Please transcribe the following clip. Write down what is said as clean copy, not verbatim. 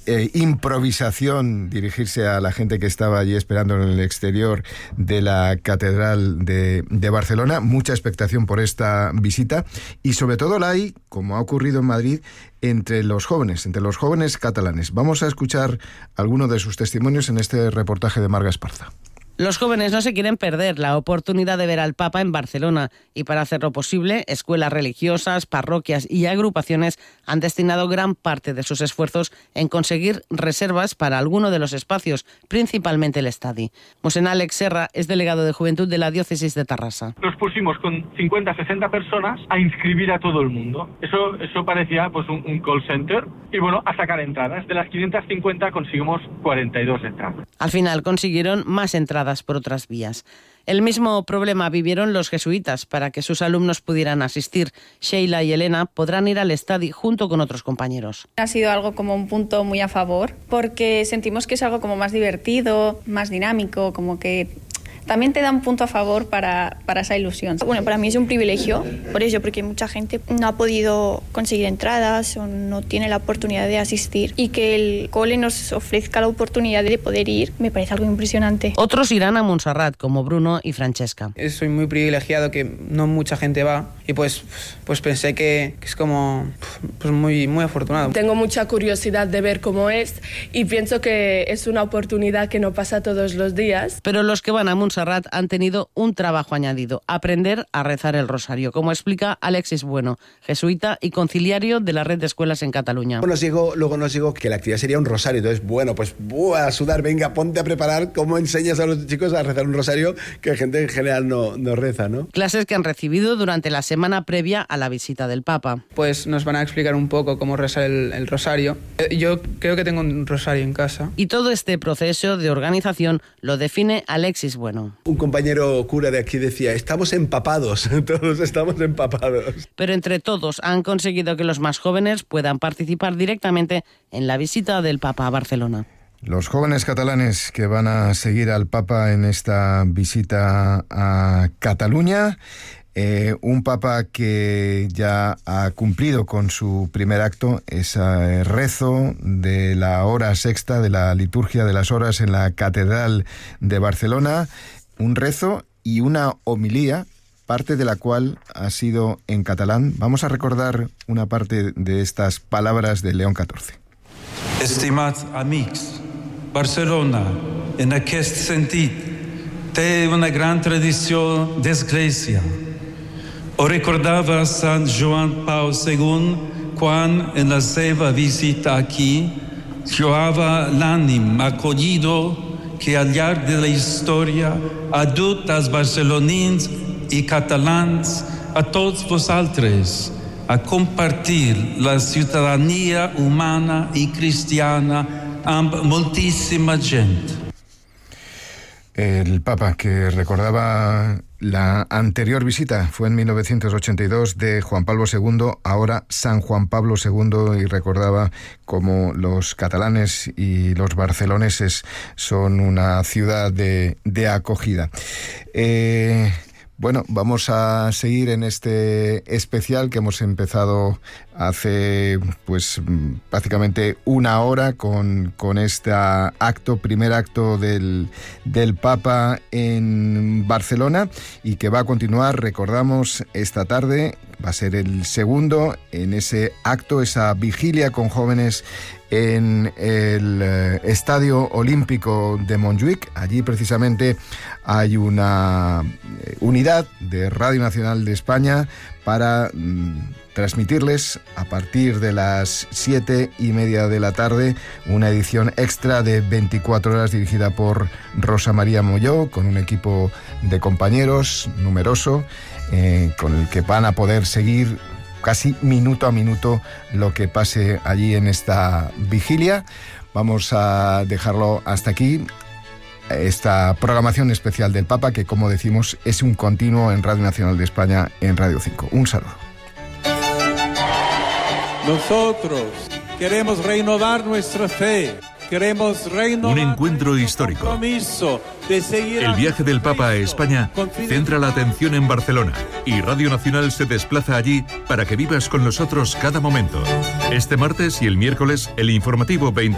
improvisación dirigirse a la gente que estaba allí esperando en el exterior de la Catedral de Barcelona. Mucha expectación por esta visita y sobre todo la hay, como ha ocurrido en Madrid, entre los jóvenes catalanes. Vamos a escuchar algunos de sus testimonios en este reportaje de Marga Esparza. Los jóvenes no se quieren perder la oportunidad de ver al Papa en Barcelona y para hacerlo posible, escuelas religiosas, parroquias y agrupaciones han destinado gran parte de sus esfuerzos en conseguir reservas para alguno de los espacios, principalmente el Estadi. Mosén Alex Serra es delegado de Juventud de la Diócesis de Tarrasa. Nos pusimos con 50, 60 personas a inscribir a todo el mundo. Eso parecía pues un call center y bueno, a sacar entradas. De las 550 conseguimos 42 entradas. Al final consiguieron más entradas por otras vías. El mismo problema vivieron los jesuitas para que sus alumnos pudieran asistir. Sheila y Elena podrán ir al Estadi junto con otros compañeros. Ha sido algo como un punto muy a favor, porque sentimos que es algo como más divertido, más dinámico, como que también te da un punto a favor para esa ilusión. Bueno, para mí es un privilegio, por eso, porque mucha gente no ha podido conseguir entradas o no tiene la oportunidad de asistir, y que el cole nos ofrezca la oportunidad de poder ir, me parece algo impresionante. Otros irán a Montserrat, como Bruno y Francesca. Soy muy privilegiado, que no mucha gente va, y pues pensé que es como pues muy, muy afortunado. Tengo mucha curiosidad de ver cómo es y pienso que es una oportunidad que no pasa todos los días. Pero los que van a Montserrat han tenido un trabajo añadido: aprender a rezar el rosario, como explica Alexis Bueno, jesuita y conciliario de la red de escuelas en Cataluña. Luego nos llegó que la actividad sería un rosario, entonces pues a sudar, venga, ponte a preparar cómo enseñas a los chicos a rezar un rosario que gente en general no reza, ¿no? Clases que han recibido durante la semana previa a la visita del Papa. Pues nos van a explicar un poco cómo rezar el rosario. Yo creo que tengo un rosario en casa. Y todo este proceso de organización lo define Alexis Bueno. Un compañero cura de aquí decía, estamos empapados, todos estamos empapados. Pero entre todos han conseguido que los más jóvenes puedan participar directamente en la visita del Papa a Barcelona. Los jóvenes catalanes que van a seguir al Papa en esta visita a Cataluña. Un Papa que ya ha cumplido con su primer acto, ese rezo de la hora sexta, de la liturgia de las horas en la Catedral de Barcelona. Un rezo y una homilía, parte de la cual ha sido en catalán. Vamos a recordar una parte de estas palabras de León XIV. Estimats amics, Barcelona, en aquest sentit, té una gran tradició d'església. Ho recordava Sant Joan Pau II quan, en la seva visita aquí, lloava l'ànim acollido que al llarg de la història ha dut als barcelonins i catalans, a tots vosaltres, a compartir la ciutadania humana i cristiana amb moltíssima gent. El Papa que recordaba la anterior visita fue en 1982 de Juan Pablo II, ahora San Juan Pablo II, y recordaba cómo los catalanes y los barceloneses son una ciudad de acogida. Bueno, vamos a seguir en este especial que hemos empezado hace pues prácticamente una hora con este primer acto del Papa en Barcelona, y que va a continuar, recordamos, esta tarde. Va a ser el segundo en ese acto, esa vigilia con jóvenes en el Estadio Olímpico de Montjuïc. Allí precisamente hay una unidad de Radio Nacional de España para transmitirles a partir de las 7:30 de la tarde una edición extra de 24 horas dirigida por Rosa María Molló, con un equipo de compañeros numeroso, con el que van a poder seguir casi minuto a minuto lo que pase allí en esta vigilia. Vamos a dejarlo hasta aquí, esta programación especial del Papa, que, como decimos, es un continuo en Radio Nacional de España, en Radio 5. Un saludo. Nosotros queremos renovar nuestra fe. Queremos renovar un encuentro histórico. El viaje del Papa a España centra la atención en Barcelona, y Radio Nacional se desplaza allí para que vivas con nosotros cada momento. Este martes y el miércoles, el informativo 20